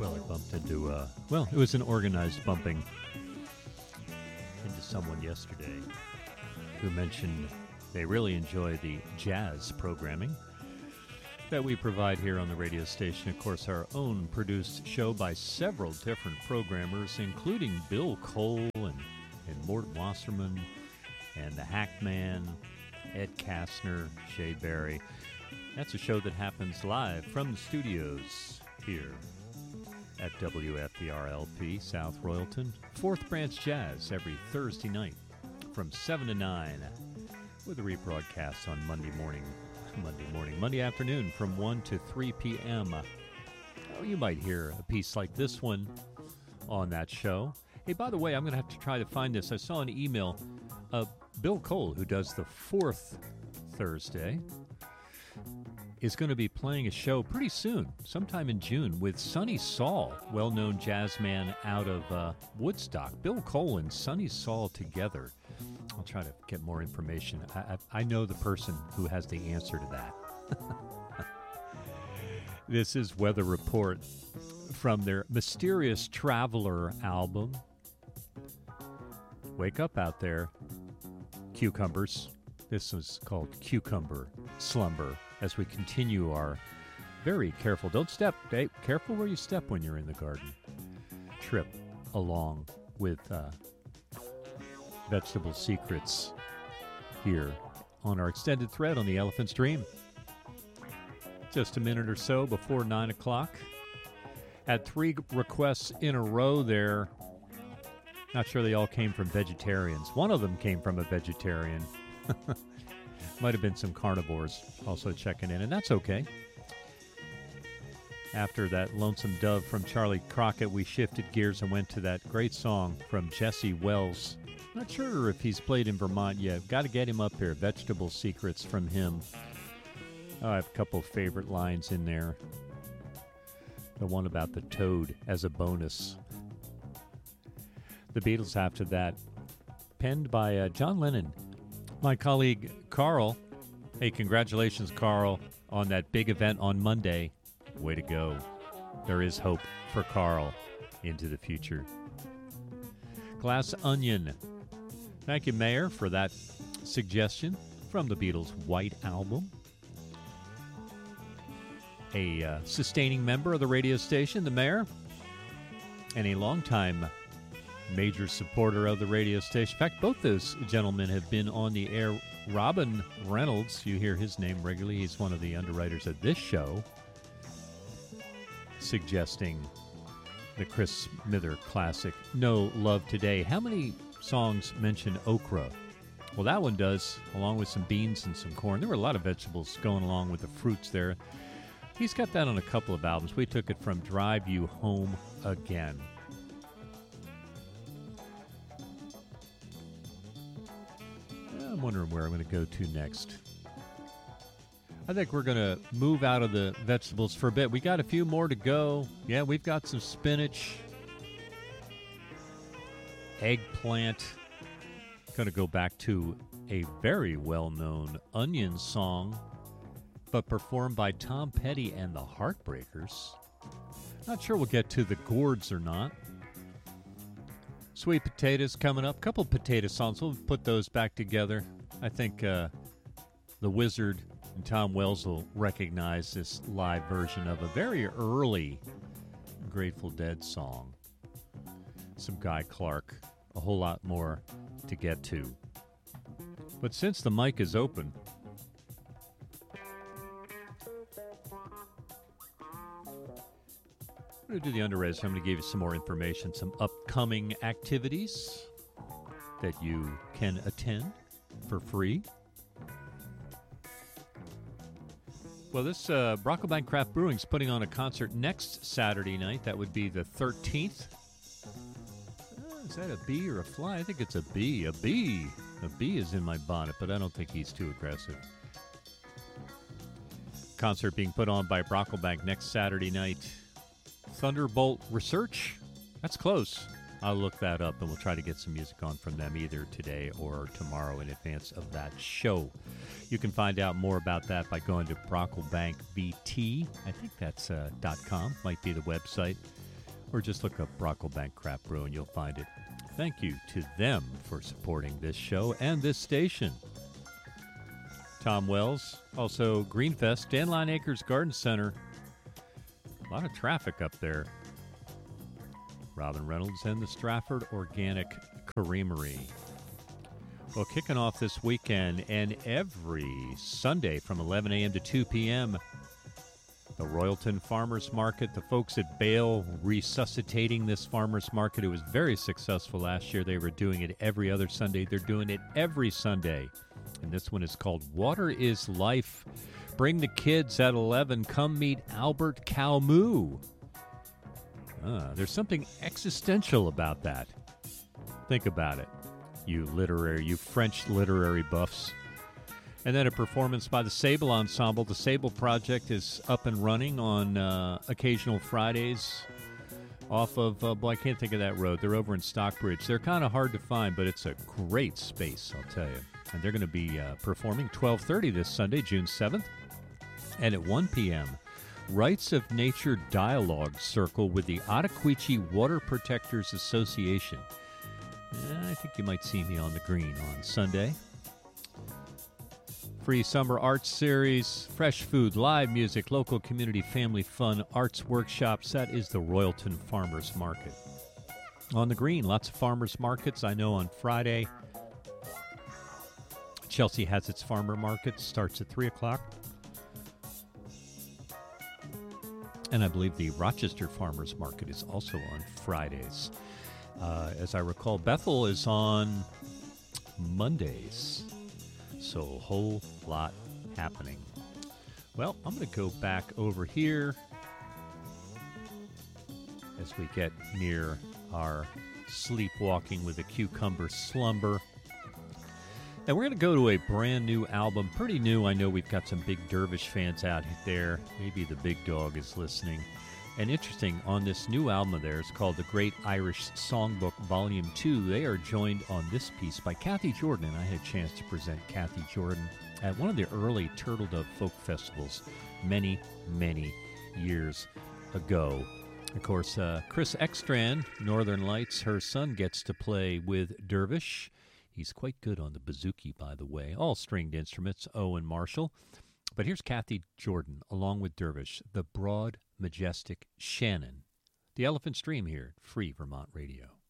Well, I bumped into, it was an organized bumping into someone yesterday who mentioned they really enjoy the jazz programming that we provide here on the radio station. Of course, our own produced show by several different programmers, including Bill Cole and Mort Wasserman and the Hackman, Ed Kastner, Shay Berry. That's a show that happens live from the studios here at WFERLP, South Royalton. Fourth Branch Jazz every Thursday night from 7 to 9 with a rebroadcast on Monday afternoon from 1 to 3 p.m. Oh, you might hear a piece like this one on that show. Hey, by the way, I'm going to have to try to find this. I saw an email of Bill Cole, who does the fourth Thursday, is going to be playing a show pretty soon, sometime in June, with Sonny Saul, well-known jazz man out of Woodstock. Bill Cole and Sonny Saul together. I'll try to get more information. I know the person who has the answer to that. This is Weather Report from their Mysterious Traveler album. Wake up out there, cucumbers. This was called Cucumber Slumber as we continue our very careful, don't step, hey, careful where you step when you're in the garden, trip along with Vegetable Secrets here on our extended thread on the Elephant's Dream. Just a minute or so before 9 o'clock. Had 3 requests in a row there. Not sure they all came from vegetarians. One of them came from a vegetarian. Might have been some carnivores also checking in, and that's okay. After that Lonesome Dove from Charlie Crockett, we shifted gears and went to that great song from Jesse Wells. Not sure if he's played in Vermont yet. Got to get him up here. Vegetable Secrets from him. I have a couple of favorite lines in there. The one about the toad as a bonus. The Beatles after that, penned by John Lennon. My colleague Carl. Hey, congratulations, Carl, on that big event on Monday. Way to go. There is hope for Carl into the future. Glass Onion. Thank you, Mayor, for that suggestion from the Beatles' White Album. A sustaining member of the radio station, the Mayor, and a longtime major supporter of the radio station. In fact, both those gentlemen have been on the air. Robin Reynolds, you hear his name regularly. He's one of the underwriters of this show, suggesting the Chris Smither classic, No Love Today. How many songs mention okra? Well, that one does, along with some beans and some corn. There were a lot of vegetables going along with the fruits there. He's got that on a couple of albums. We took it from Drive You Home Again. I'm wondering where I'm going to go to next. I think we're going to move out of the vegetables for a bit. We got a few more to go. Yeah, we've got some spinach, eggplant. Going to go back to a very well-known Onion song, but performed by Tom Petty and the Heartbreakers. Not sure we'll get to the gourds or not. Sweet potatoes coming up. Couple potato songs. We'll put those back together. I think the Wizard and Tom Wells will recognize this live version of a very early Grateful Dead song. Some Guy Clark. A whole lot more to get to. But since the mic is open, I'm going to do the underwriters. I'm going to give you some more information, some upcoming activities that you can attend for free. Well, this Brocklebank Craft Brewing is putting on a concert next Saturday night. That would be the 13th. Is that a bee or a fly? I think it's a bee. A bee. A bee is in my bonnet, but I don't think he's too aggressive. Concert being put on by Brocklebank next Saturday night. Thunderbolt Research. That's close. I'll look that up, and we'll try to get some music on from them either today or tomorrow in advance of that show. You can find out more about that by going to BrocklebankBT. I think that's .com, might be the website. or just look up Brocklebank Craft Brew and you'll find it. Thank you to them for supporting this show and this station. Tom Wells, also Greenfest, Dandelion Acres Garden Center. A lot of traffic up there. Robin Reynolds and the Stratford Organic Creamery. Well, kicking off this weekend and every Sunday from 11 a.m. to 2 p.m., the Royalton Farmers Market, the folks at Bale resuscitating this farmers market. It was very successful last year. They were doing it every other Sunday. They're doing it every Sunday. And this one is called Water is Life. Bring the kids at 11. Come meet Albert Camus. There's something existential about that. Think about it, you French literary buffs. And then a performance by the Sable Ensemble. The Sable Project is up and running on occasional Fridays off of, I can't think of that road. They're over in Stockbridge. They're kind of hard to find, but it's a great space, I'll tell you. And they're going to be performing 12:30 this Sunday, June 7th. And at 1 p.m., Rights of Nature Dialogue Circle with the Ottaquechee Water Protectors Association. I think you might see me on the green on Sunday. Free summer arts series, fresh food, live music, local community family fun, arts workshops. That is the Royalton Farmers Market. On the green, lots of farmers markets. I know on Friday, Chelsea has its farmer market, starts at 3 o'clock. And I believe the Rochester Farmers Market is also on Fridays. As I recall, Bethel is on Mondays. So a whole lot happening. Well, I'm going to go back over here as we get near our sleepwalking with a cucumber slumber. And we're going to go to a brand new album. Pretty new. I know we've got some big Dervish fans out there. Maybe the big dog is listening. And interesting, on this new album of theirs called The Great Irish Songbook Volume 2, they are joined on this piece by Kathy Jordan. And I had a chance to present Kathy Jordan at one of the early Turtle Dove Folk Festivals many, many years ago. Of course, Chris Ekstrand, Northern Lights, her son gets to play with Dervish. He's quite good on the bouzouki, by the way. All stringed instruments, Owen Marshall. But here's Kathy Jordan, along with Dervish, the broad, majestic Shannon. The Elephant Stream here at Free Vermont Radio.